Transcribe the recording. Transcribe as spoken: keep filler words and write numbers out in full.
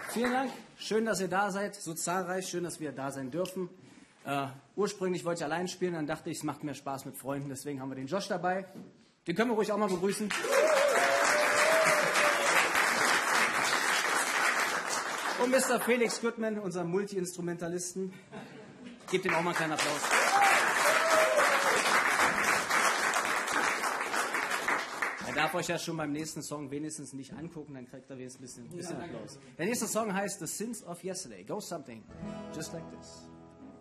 Vielen Dank. Schön, dass ihr da seid. So zahlreich. Schön, dass wir da sein dürfen. Äh, ursprünglich wollte ich allein spielen, dann dachte ich, es macht mehr Spaß mit Freunden. Deswegen haben wir den Josh dabei. Den können wir ruhig auch mal begrüßen. Und Mister Felix Goodman, unser Multi-Instrumentalisten. Gebt ihm auch mal einen kleinen Applaus. Er darf euch ja schon beim nächsten Song wenigstens nicht angucken, dann kriegt er wenigstens ein bisschen, ein bisschen Applaus. Der nächste Song heißt The Sins of Yesterday. Go something just like this.